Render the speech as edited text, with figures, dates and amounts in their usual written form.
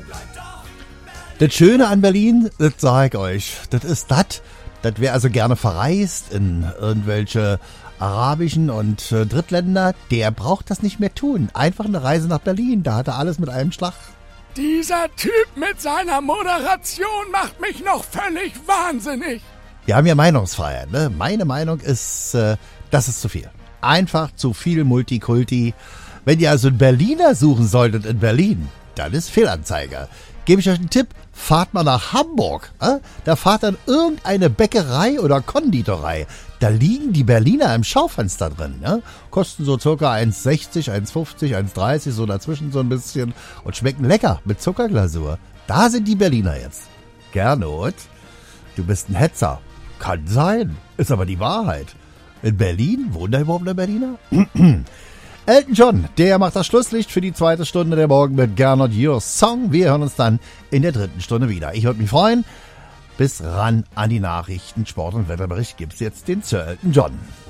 Das Schöne an Berlin, das sag ich euch, das ist das, wer also gerne verreist in irgendwelche arabischen und Drittländer, der braucht das nicht mehr tun. Einfach eine Reise nach Berlin, da hat er alles mit einem Schlag. Dieser Typ mit seiner Moderation macht mich noch völlig wahnsinnig. Wir haben ja Meinungsfreiheit, ne? Meine Meinung ist, das ist zu viel. Einfach zu viel Multikulti. Wenn ihr also einen Berliner suchen solltet in Berlin, dann ist Fehlanzeige. Gebe ich euch einen Tipp, fahrt mal nach Hamburg. Da fahrt dann irgendeine Bäckerei oder Konditorei. Da liegen die Berliner im Schaufenster drin. Ja? Kosten so circa 1,60, 1,50, 1,30, so dazwischen so ein bisschen. Und schmecken lecker mit Zuckerglasur. Da sind die Berliner jetzt. Gernot, du bist ein Hetzer. Kann sein, ist aber die Wahrheit. In Berlin? Wohnt da überhaupt ein Berliner? Elton John, der macht das Schlusslicht für die 2. Stunde der Morgen mit Gernot Your Song. Wir hören uns dann in der 3. Stunde wieder. Ich würde mich freuen. Bis ran an die Nachrichten. Sport- und Wetterbericht gibt's jetzt den Sir Elton John.